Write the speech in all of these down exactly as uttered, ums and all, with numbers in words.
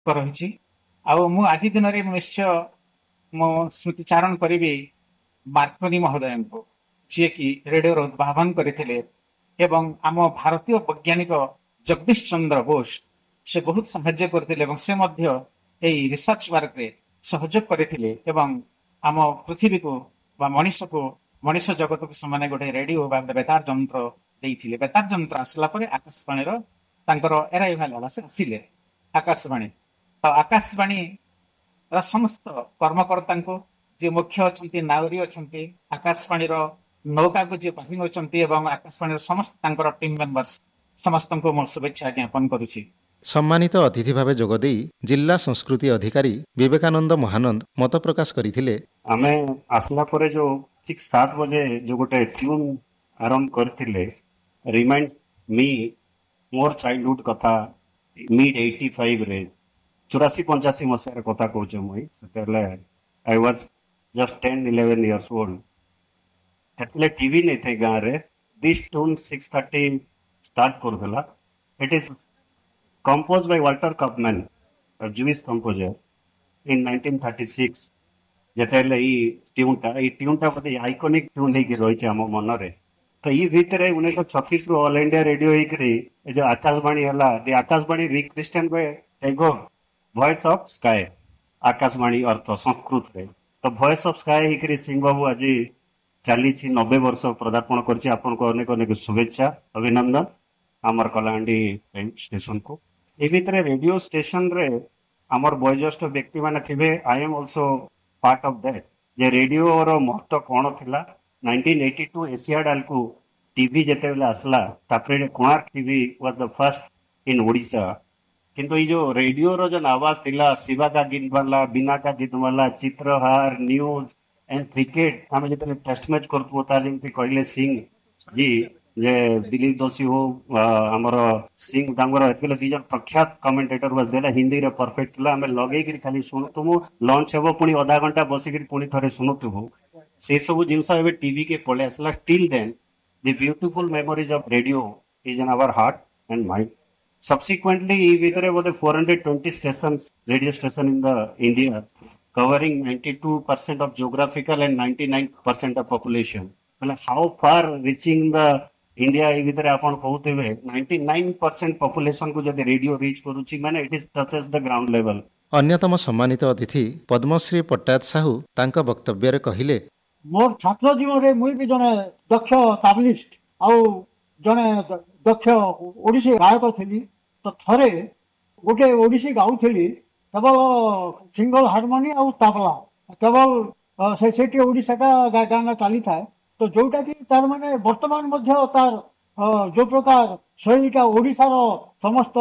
ରହିଛି। ଆଉ ମୁଁ ଆଜି ଦିନରେ ନିଶ୍ଚୟ ମୁଁ ସ୍ମୃତିଚାରଣ କରିବି ମାର୍କୋନି ମହୋଦୟଙ୍କୁ, ଯିଏକି ରେଡିଓର ଉଦ୍ଭାବନ କରିଥିଲେ ଏବଂ ଆମ ଭାରତୀୟ ବୈଜ୍ଞାନିକ ଜଗଦୀଶ ଚନ୍ଦ୍ର ବୋଷ ସେ ବହୁତ ସାହାଯ୍ୟ କରିଥିଲେ ଏବଂ ସେ ମଧ୍ୟ ଏଇ ରିସର୍ଚ୍ଚ ୱାର୍କରେ ସହଯୋଗ କରିଥିଲେ ଏବଂ ଆମ ପୃଥିବୀକୁ ବା ମଣିଷକୁ ମଣିଷ ଜଗତକୁ ସେମାନେ ଗୋଟେ ରେଡିଓ ବା ଗୋଟେ ବେତାର ଯନ୍ତ୍ର ଦେଇଥିଲେ। ବେତାର ଯନ୍ତ୍ର ଆସିଲା ପରେ ଆକାଶବାଣୀର ତାଙ୍କର ଏରାଇଭାଲ ହେଲା, ସେ ଆସିଲେ ଆକାଶବାଣୀ। ତ ଆକାଶବାଣୀ ର ସମସ୍ତ କର୍ମକର୍ତ୍ତାଙ୍କୁ, ଯିଏ ମୁଖ୍ୟ ଅଛନ୍ତି, ନାଉରୀ ଅଛନ୍ତି, ଆକାଶବାଣୀର ନୌକାକୁ ଯିଏ ପାହି ନେଉଛନ୍ତି ଏବଂ ଆକାଶବାଣୀର ସମସ୍ତ ତାଙ୍କର ଟିମ୍ ମେମ୍ବର୍ସ ସମସ୍ତଙ୍କୁ ମୁଁ ଶୁଭେଚ୍ଛା ଜ୍ଞାପନ କରୁଛି। ସମ୍ମାନିତ ଅତିଥି ଭାବେ ଯୋଗଦେଇ ଜିଲ୍ଲା ସଂସ୍କୃତି ଅଧିକାରୀ ବିବେକାନନ୍ଦ ମହାନନ୍ଦ ମତ ପ୍ରକାଶ କରିଥିଲେ। ଆମେ ଆସିଲା ପରେ ଯୋଉ ଠିକ ସାତ ବଜେ ଯୋଉ ଗୋଟେ ଟ୍ୟୁନ୍ ଆରମ୍ଭ କରିଥିଲେ, ରିମାଇଣ୍ଡ ମି ମୋର ଚାଇଲ୍ଡହୁଡ କଥା, ମିଡ୍ ଏଇଟି ଫାଇଭ ରେ ଚଉରାଶୀ ପଞ୍ଚାଶୀ ମସିହାର କଥା କହୁଛେ ମୁଇଁ। ସେତେବେଳେ I was just ten eleven years old. ସେତେବେଳେ ଟିଭି ନାଇଁ ଥାଏ ଗାଁରେ। This tune six thirty start କରୁଥିଲା। ଇଟ୍ is composed by Walter Kaufman, a Jewish composer, in nineteen thirty-six। ଯେତେବେଳେ ଏଇ ଟ୍ୟୁନ୍ଟା ଏଇ ଟ୍ୟୁନ୍ଟା ଗୋଟେ ଆଇକନିକ ଟ୍ୟୁନ୍ ହେଇକି ରହିଛି ଆମ ମନରେ। ତ ଇ ଭିତରେ ଉଣେଇଶହ ଛତିଶ ରୁ ଅଲ୍ ଇଣ୍ଡିଆ ରେଡିଓ ହେଇକରି ଏ ଯୋଉ ଆକାଶବାଣୀ ହେଲା, ଦି Akashvani ରିକ୍ରିଷ୍ଟେନ୍ Bai Tagore, voice of sky. Akashvani ଅର୍ଥ ସଂସ୍କୃତରେ ତ ଭଏସ୍ ଅଫ୍ ସ୍କାଏ ହେଇକରି ସିଂ ବାବୁ ଆଜି ଚାଲିଛି, ନବେ ବର୍ଷ ପଦାର୍ପଣ କରିଛି। ଆପଣଙ୍କୁ ଅନେକ ଅନେକ ଶୁଭେଚ୍ଛା, ଅଭିନନ୍ଦନ ଆମର କଳାହାଣ୍ଡି ଷ୍ଟେସନକୁ। ଏ ଭିତରେ ରେଡିଓ ଷ୍ଟେସନରେ ଆମର ବୟୋଜ୍ୟେଷ୍ଠ ବ୍ୟକ୍ତି ମାନେ ଥିବେ, I M also part of that. ଯେ ରେଡିଓର ମହତ୍ଵ କଣ ଥିଲା। ନାଇନଟିନ୍ ଏଇଟି ଟୁ ଏସିଆଡାଲକୁ ଟିଭି ଯେତେବେଳେ ଆସିଲା, ତାପରେ Konark TV was the first in Odisha. କିନ୍ତୁ ଏଇ ଯୋଉ ରେଡିଓର ଯୋଉ ଆୱାଜ ଥିଲା, ଶିବା କା ଗୀତ ବାଲା, ବିନା କା ଗୀତ ବାଲା, ଚିତ୍ରହାର, ନ୍ୟୁଜ ଏଣ୍ଡ କ୍ରିକେଟ, ଆମେ ଯେତେବେଳେ ଟେଷ୍ଟ ମ୍ୟାଚ୍ କରୁଥିବୁ, ତାର ଯେମିତି କହିଲେ ସିଂ ଜି ଯେ ଦିଲ୍ଲୀପ ଦୋଷୀ ହଉ, ଆମର ସିଂ ତାଙ୍କର ଏଥିରେ ଦି ଜଣ ପ୍ରଖ୍ୟାତ କମେଣ୍ଟେଟର ବାସ୍ ଦେଲା, ହିନ୍ଦୀରେ ପରଫେକ୍ଟ ଥିଲା। ଆମେ ଲଗେଇକିରି ଖାଲି ଶୁଣୁଥିବୁ, ଲଞ୍ଚ ହେବ ପୁଣି ଅଧା ଘଣ୍ଟା ବସିକିରି ପୁଣି ଥରେ ଶୁଣୁଥିବୁ। ସେ ସବୁ ଜିନିଷ ଏବେ ଟିଭି କେ ପଳେଇ ଆସିଲା। Till then the beautiful memories of radio is in hour heart and mind. Subsequently, ಈ ವಿದರೆ ಬೋಧೆ four hundred twenty stations, radio station in the India, covering ninety-two percent of geographical and ninety-nine percent of population. Well, how far reaching the India এই ভিତରେ ଆପଣ କହୁଥିବେ ninety-nine percent population କୁ ଯଦି radio rich କରୁଛି ମାନେ it is touches the ground level। ଅନ୍ୟତମ ସମ୍ମାନିତ ଅତିଥି ପଦ୍ମଶ୍ରୀ ପଟ୍ଟାୟତ ସାହୁ ତାଙ୍କ ବକ୍ତବ୍ୟରେ କହିଲେ, ମୋର ଛାତ୍ର ଜୀବନରେ ମୁଇଁ ବି ଜଣେ ଦକ୍ଷ ତାବଲିଷ୍ଟ ଆଉ ଜଣେ ଦକ୍ଷ ଓଡ଼ିଶୀ ଗାୟକ ଥିଲି। ତ ଥରେ ଗୋଟେ ଓଡ଼ିଶୀ ଗାଉଥିଲି, କେବଳ ସିଙ୍ଗଲ ହାରମୋନି ଆଉ ତାବଲା, କେବଳ ସେ ସେଠି ଓଡ଼ିଶାଟା ଗାନା ଚାଲିଥାଏ। ତ ଯୋଉଟା କି ତାର ମାନେ ବର୍ତ୍ତମାନ ମଧ୍ୟ ତାର ଯୋଉ ପ୍ରକାର ଶୈଳୀଟା ଓଡ଼ିଶାର ସମସ୍ତ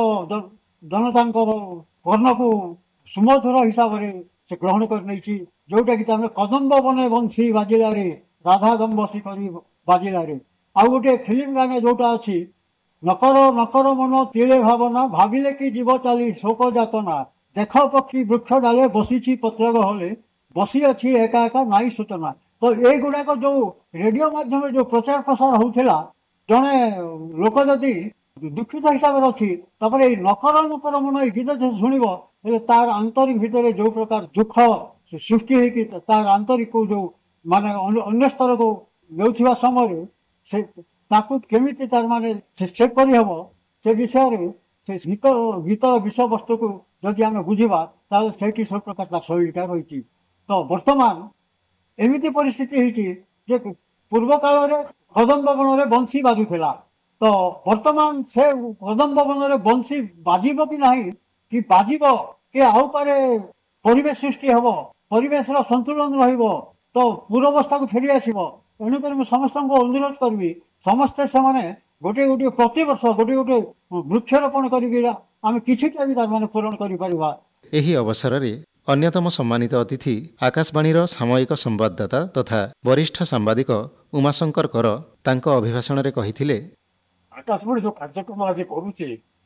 ଜନତାଙ୍କର କର୍ଣ୍ଣକୁ ସୁମଧୁର ହିସାବରେ ସେ ଗ୍ରହଣ କରି ନେଇଛି। ଯୋଉଟା କି ତାମାନେ କଦମ୍ବ ବନେ ବଂଶୀ ବାଜିଲାରେ, ରାଧା ଦମ୍ବସି କରି ବାଜିଲାରେ। ଆଉ ଗୋଟେ ଫିଲ୍ମ ଗାନା ଯୋଉଟା ଅଛି, ନକର ନକର ମନ ତିଳେ ଭାବନା, ଭାବିଲେ କି ଯିବ ଚାଲି ଶୋକ ଯାତନା, ଦେଖ ପକ୍ଷୀ ବୃକ୍ଷ ଡାଲେ ବସିଛି ପତ୍ର ଗହଳେ, ବସି ଅଛି ଏକା ଏକା ନାଇଁ ସୂଚନା। ତ ଏଇଗୁଡାକ ଯୋଉ ରେଡିଓ ମାଧ୍ୟମରେ ଯୋଉ ପ୍ରଚାର ପ୍ରସାର ହଉଥିଲା, ଜଣେ ଲୋକ ଯଦି ଦୁଃଖିତ ହିସାବରେ ଅଛି, ତାପରେ ଏଇ ନକର ନକର ମନ ଏଇ ଗୀତ ଯଦି ଶୁଣିବ, ହେଲେ ତାର ଆନ୍ତରିକ ଭିତରେ ଯୋଉ ପ୍ରକାର ଦୁଃଖ ସୃଷ୍ଟି ହେଇକି ତାର ଆନ୍ତରିକ ଯୋଉ ମାନେ ଅନ୍ୟ ସ୍ତରକୁ ନେଉଥିବା ସମୟରେ ସେ ତାକୁ କେମିତି ତାର ମାନେ ସେଟ୍ କରିହେବ, ସେ ବିଷୟରେ ସେ ଗୀତ ଗୀତର ବିଷୟବସ୍ତୁକୁ ଯଦି ଆମେ ବୁଝିବା, ତାହେଲେ ସେଇଠି ସବୁ ପ୍ରକାର ତା ଶୈଳୀଟା ରହିଛି। ତ ବର୍ତ୍ତମାନ ଏମିତି ପରିସ୍ଥିତି ହେଇଛି ଯେ ପୂର୍ବ କାଳରେ କଦମ୍ବ ବନରେ ବଂଶୀ ବାଜୁଥିଲା। ତ ବର୍ତ୍ତମାନ ସେ କଦମ୍ବ ବନରେ ବଂଶୀ ବାଜିବ କି ନାହିଁ, କି ବାଜିବ କି ଆଉ ପାରେ ପରିବେଶ ସୃଷ୍ଟି ହବ, ପରିବେଶର ସନ୍ତୁଳନ ରହିବ, ତ ପୂର୍ବାବସ୍ଥାକୁ ଫେରି ଆସିବ। ତେଣୁକରି ମୁଁ ସମସ୍ତଙ୍କୁ ଅନୁରୋଧ କରିବି, ସମସ୍ତେ ସେମାନେ ଗୋଟିଏ ଗୋଟିଏ ପ୍ରତିବର୍ଷ ଗୋଟିଏ ଗୋଟିଏ ବୃକ୍ଷରୋପଣ କରିକି ଆମେ କିଛିଟା ବି ତାମାନେ ପୂରଣ କରିପାରିବା। ଏହି ଅବସରରେ ଅନ୍ୟତମ ସମ୍ମାନିତ ଅତିଥି ଆକାଶବାଣୀର ସାମୟିକ ସମ୍ବାଦଦାତା ତଥା ବରିଷ୍ଠ ସାମ୍ବାଦିକ ଉମାଶଙ୍କର କର ତାଙ୍କ ଅଭିଭାଷଣରେ କହିଥିଲେ, ଆକାଶବାଣୀ ଯୋଉ କାର୍ଯ୍ୟକ୍ରମ ଆଜି କରୁଛି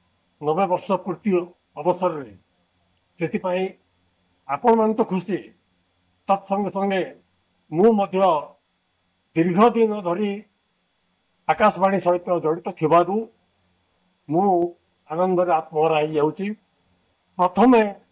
ନବେ ବର୍ଷ ପୂର୍ତ୍ତି ଅବସରରେ, ସେଥିପାଇଁ ଆପଣମାନେ ତ ଖୁସି, ତତ୍ସଙ୍ଗେ ସଙ୍ଗେ ମୁଁ ମଧ୍ୟ ଦୀର୍ଘ ଦିନ ଧରି ଆକାଶବାଣୀ ସହିତ ଜଡ଼ିତ ଥିବାରୁ ମୁଁ ଆନନ୍ଦରେ ଆତ୍ମହରା ହେଇଯାଉଛି। ପ୍ରଥମେ